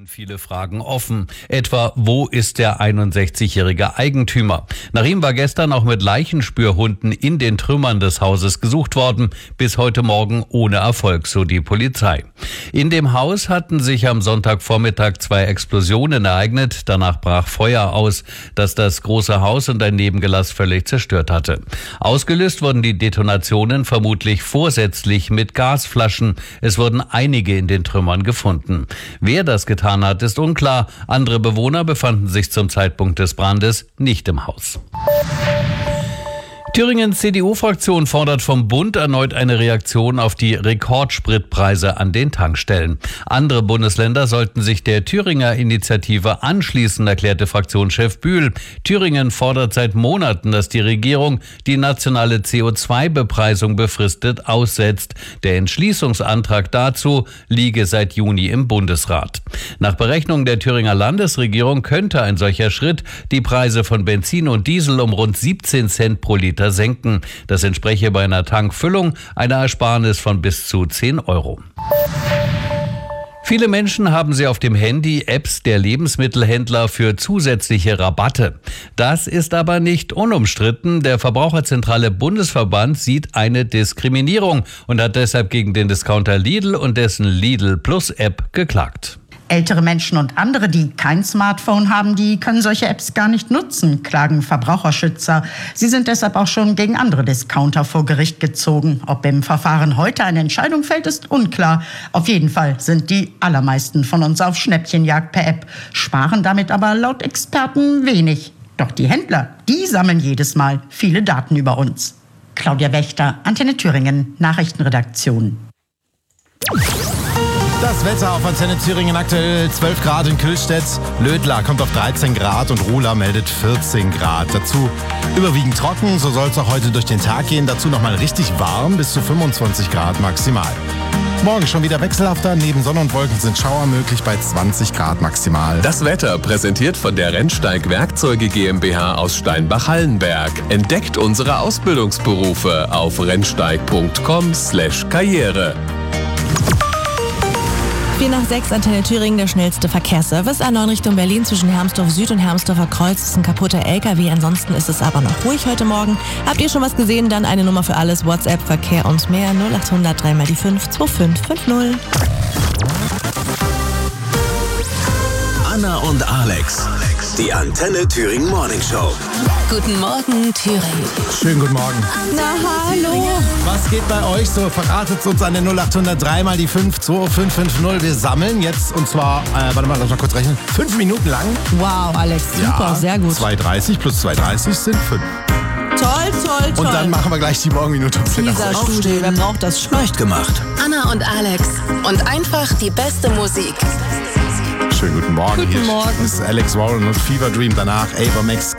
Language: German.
Viele Fragen offen. Etwa, wo ist der 61-jährige Eigentümer? Nach ihm war gestern auch mit Leichenspürhunden in den Trümmern des Hauses gesucht worden. Bis heute Morgen ohne Erfolg, so die Polizei. In dem Haus hatten sich am Sonntagvormittag 2 Explosionen ereignet. Danach brach Feuer aus, das das große Haus und ein Nebengelass völlig zerstört hatte. Ausgelöst wurden die Detonationen vermutlich vorsätzlich mit Gasflaschen. Es wurden einige in den Trümmern gefunden. Wer das getan hat, ist unklar. Andere Bewohner befanden sich zum Zeitpunkt des Brandes nicht im Haus. Thüringens CDU-Fraktion fordert vom Bund erneut eine Reaktion auf die Rekordspritpreise an den Tankstellen. Andere Bundesländer sollten sich der Thüringer Initiative anschließen, erklärte Fraktionschef Bühl. Thüringen fordert seit Monaten, dass die Regierung die nationale CO2-Bepreisung befristet aussetzt. Der Entschließungsantrag dazu liege seit Juni im Bundesrat. Nach Berechnungen der Thüringer Landesregierung könnte ein solcher Schritt die Preise von Benzin und Diesel um rund 17 Cent pro Liter senken. Das entspreche bei einer Tankfüllung einer Ersparnis von bis zu 10 Euro. Viele Menschen haben sie auf dem Handy Apps der Lebensmittelhändler für zusätzliche Rabatte. Das ist aber nicht unumstritten. Der Verbraucherzentrale Bundesverband sieht eine Diskriminierung und hat deshalb gegen den Discounter Lidl und dessen Lidl Plus App geklagt. Ältere Menschen und andere, die kein Smartphone haben, die können solche Apps gar nicht nutzen, klagen Verbraucherschützer. Sie sind deshalb auch schon gegen andere Discounter vor Gericht gezogen. Ob im Verfahren heute eine Entscheidung fällt, ist unklar. Auf jeden Fall sind die allermeisten von uns auf Schnäppchenjagd per App, sparen damit aber laut Experten wenig. Doch die Händler, die sammeln jedes Mal viele Daten über uns. Claudia Wächter, Antenne Thüringen, Nachrichtenredaktion. Das Wetter auf Antenne Thüringen aktuell 12 Grad in Kühlstedt. Lödla kommt auf 13 Grad und Ruhla meldet 14 Grad. Dazu überwiegend trocken, so soll es auch heute durch den Tag gehen. Dazu nochmal richtig warm, bis zu 25 Grad maximal. Morgen schon wieder wechselhafter, neben Sonne und Wolken sind Schauer möglich bei 20 Grad maximal. Das Wetter präsentiert von der Rennsteig Werkzeuge GmbH aus Steinbach-Hallenberg. Entdeckt unsere Ausbildungsberufe auf rennsteig.com/karriere. 4:06 Antenne Thüringen, der schnellste Verkehrsservice. A9 Richtung Berlin zwischen Hermsdorf Süd und Hermsdorfer Kreuz ist ein kaputter LKW. Ansonsten ist es aber noch ruhig heute Morgen. Habt ihr schon was gesehen? Dann eine Nummer für alles. WhatsApp, Verkehr und mehr. 0800 3 mal die 5 2550. Anna und Alex. Die Antenne Thüringen Morning Show. Guten Morgen, Thüringen. Schönen guten Morgen. Na, hallo. Was geht bei euch so? Verratet uns an der 0800 3 mal die 5 2550. Wir sammeln jetzt, und zwar, warte mal, lass mal kurz rechnen, 5 Minuten lang. Wow, Alex, super, Ja, sehr gut. 2,30 plus 2,30 sind 5. Toll. Und dann machen wir gleich die Morgenminute um 10 nach 6. Dieser Studio, wer braucht das schon? Leicht gemacht. Anna und Alex. Und einfach die beste Musik. Schönen guten Morgen. Guten Hier Morgen. ist Alex Warren und Fever Dream. Danach Ava Max,